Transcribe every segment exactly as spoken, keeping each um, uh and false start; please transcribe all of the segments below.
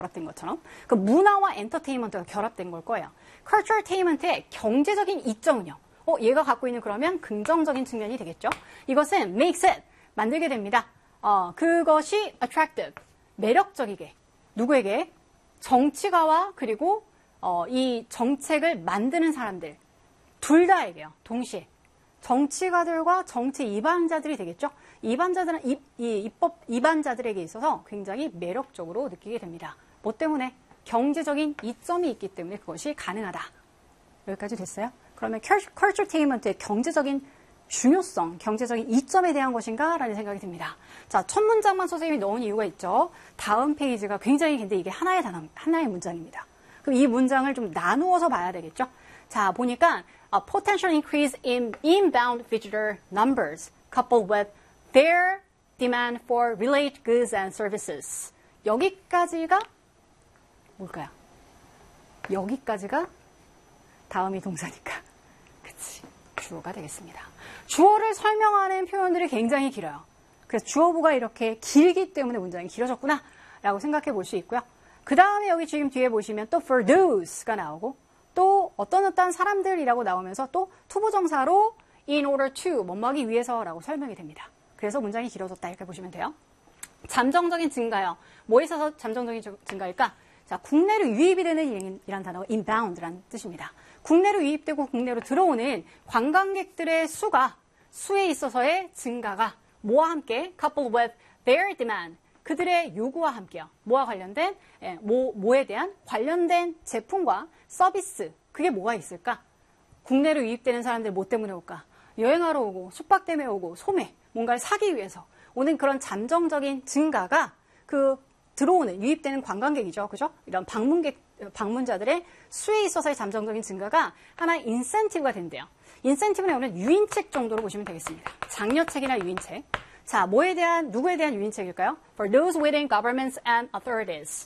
결합된 것처럼 그 문화와 엔터테인먼트가 결합된 걸 거예요. culturaltainment의 경제적인 이점은요. 어, 얘가 갖고 있는 그러면 긍정적인 측면이 되겠죠. 이것은 makes it 만들게 됩니다. 어, 그것이 attractive 매력적이게 누구에게 정치가와 그리고 어, 이 정책을 만드는 사람들 둘 다에게요. 동시에 정치가들과 정치 이반자들이 되겠죠. 이반자들은 이, 이 입법 이반자들에게 있어서 굉장히 매력적으로 느끼게 됩니다. 뭐 때문에? 경제적인 이점이 있기 때문에 그것이 가능하다. 여기까지 됐어요? 그러면 culturaltainment의 경제적인 중요성, 경제적인 이점에 대한 것인가? 라는 생각이 듭니다. 자, 첫 문장만 선생님이 넣은 이유가 있죠. 다음 페이지가 굉장히 근데 이게 하나의 단어, 하나의 문장입니다. 그럼 이 문장을 좀 나누어서 봐야 되겠죠. 자, 보니까 a potential increase in inbound visitor numbers coupled with their demand for related goods and services. 여기까지가 뭘까요? 여기까지가 다음이 동사니까. 그치. 주어가 되겠습니다. 주어를 설명하는 표현들이 굉장히 길어요. 그래서 주어부가 이렇게 길기 때문에 문장이 길어졌구나 라고 생각해 볼 수 있고요. 그 다음에 여기 지금 뒤에 보시면 또 for those가 나오고 또 어떤 어떤 사람들이라고 나오면서 또 투부정사로 in order to 뭐뭐하기 위해서라고 설명이 됩니다. 그래서 문장이 길어졌다 이렇게 보시면 돼요. 잠정적인 증가요. 뭐에 있어서 잠정적인 증가일까? 자, 국내로 유입이 되는 이란 단어가 inbound라는 뜻입니다. 국내로 유입되고 국내로 들어오는 관광객들의 수가 수에 있어서의 증가가 뭐와 함께 coupled with their demand 그들의 요구와 함께요. 뭐와 관련된 예, 뭐, 뭐에 대한 관련된 제품과 서비스 그게 뭐가 있을까? 국내로 유입되는 사람들 뭐 때문에 올까? 여행하러 오고 숙박 때문에 오고 소매 뭔가를 사기 위해서 오는 그런 잠정적인 증가가 그 들어오는 유입되는 관광객이죠. 그죠? 이런 방문객 방문자들의 수에 있어서의 잠정적인 증가가 하나의 인센티브가 된대요. 인센티브는 오늘 유인책 정도로 보시면 되겠습니다. 장려책이나 유인책. 자, 뭐에 대한 누구에 대한 유인책일까요? For those within governments and authorities.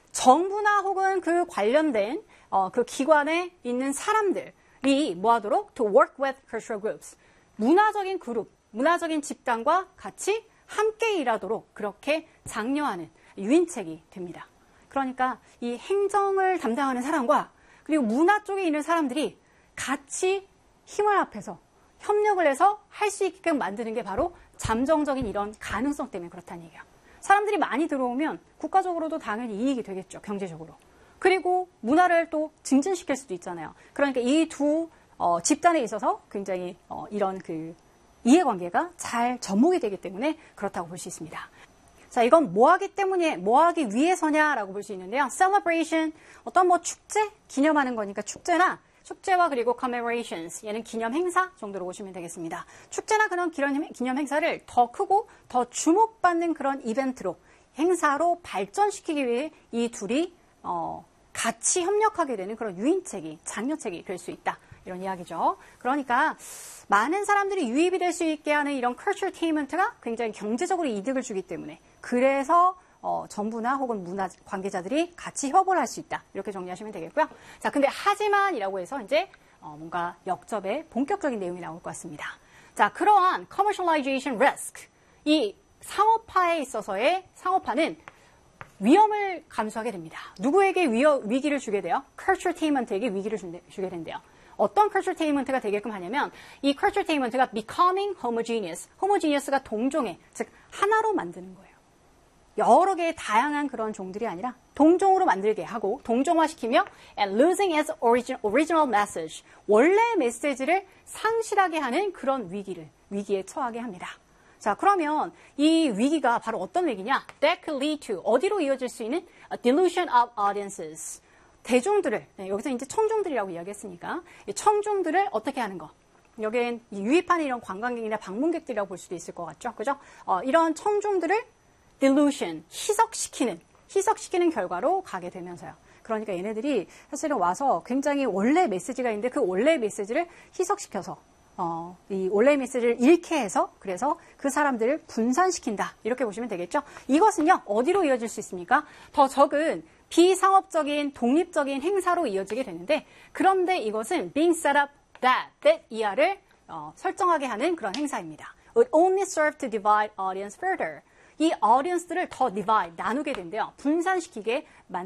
정부나 혹은 그 관련된 어, 그 기관에 있는 사람들이 뭐하도록 to work with cultural groups. 문화적인 그룹, 문화적인 집단과 같이 함께 일하도록 그렇게 장려하는 유인책이 됩니다. 그러니까 이 행정을 담당하는 사람과 그리고 문화 쪽에 있는 사람들이 같이 힘을 합해서 협력을 해서 할 수 있게끔 만드는 게 바로 잠정적인 이런 가능성 때문에 그렇다는 얘기야. 사람들이 많이 들어오면 국가적으로도 당연히 이익이 되겠죠. 경제적으로. 그리고 문화를 또 증진시킬 수도 있잖아요. 그러니까 이 두 어, 집단에 있어서 굉장히 어, 이런 그 이해관계가 잘 접목이 되기 때문에 그렇다고 볼 수 있습니다. 자, 이건 뭐 하기 때문에, 뭐 하기 위해서냐라고 볼 수 있는데요. celebration, 어떤 뭐 축제, 기념하는 거니까 축제나 축제와 그리고 commemorations, 얘는 기념 행사 정도로 보시면 되겠습니다. 축제나 그런 기념, 기념 행사를 더 크고 더 주목받는 그런 이벤트로, 행사로 발전시키기 위해 이 둘이 어, 같이 협력하게 되는 그런 유인책이, 장려책이 될 수 있다. 이런 이야기죠. 그러니까 많은 사람들이 유입이 될 수 있게 하는 이런 culturaltainment가 굉장히 경제적으로 이득을 주기 때문에 그래서 어, 정부나 혹은 문화 관계자들이 같이 협업을 할 수 있다. 이렇게 정리하시면 되겠고요. 자, 근데 하지만이라고 해서 이제 어, 뭔가 역접의 본격적인 내용이 나올 것 같습니다. 자, 그러한 commercialization risk, 이 상업화에 있어서의 상업화는 위험을 감수하게 됩니다. 누구에게 위어, 위기를 주게 돼요? culturaltainment에게 위기를 준대, 주게 된대요. 어떤 culturaltainment가 되게끔 하냐면 이 culturaltainment가 becoming homogeneous, homogeneous가 동종애, 즉 하나로 만드는 거예요. 여러 개의 다양한 그런 종들이 아니라 동종으로 만들게 하고 동종화시키며 and losing its original, original message, 원래 메시지를 상실하게 하는 그런 위기를, 위기에 처하게 합니다. 자, 그러면 이 위기가 바로 어떤 위기냐? That could lead to, 어디로 이어질 수 있는? A delusion of audiences. 대중들을, 네, 여기서 이제 청중들이라고 이야기했으니까 이 청중들을 어떻게 하는 거? 여기엔 유입하는 이런 관광객이나 방문객들이라고 볼 수도 있을 것 같죠? 그죠? 어, 이런 청중들을 delusion, 희석시키는, 희석시키는 결과로 가게 되면서요. 그러니까 얘네들이 사실은 와서 굉장히 원래 메시지가 있는데 그 원래 메시지를 희석시켜서 어, 이 원래 메시지를 잃게 해서 그래서 그 사람들을 분산시킨다. 이렇게 보시면 되겠죠? 이것은요, 어디로 이어질 수 있습니까? 더 적은 비상업적인, 독립적인 행사로 이어지게 되는데 그런데 이것은 being set up that, that 이하를 어, 설정하게 하는 그런 행사입니다. It only serve to divide audience further. 이 audience들을 더 divide, 나누게 된대요. 분산시키게 만